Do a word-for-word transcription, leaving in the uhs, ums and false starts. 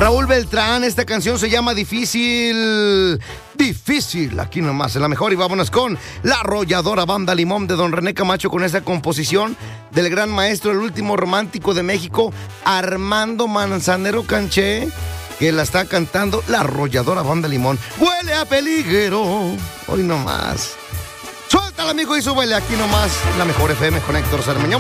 Raúl Beltrán, esta canción se llama Difícil. Difícil, aquí nomás, es la mejor. Y vámonos con la arrolladora Banda Limón de don René Camacho con esta composición del gran maestro, el último romántico de México, Armando Manzanero Canché, que la está cantando la arrolladora Banda Limón. Huele a peligro, hoy nomás. Suéltala, amigo, y súbele aquí nomás, la mejor F M con Héctor Sarmeño.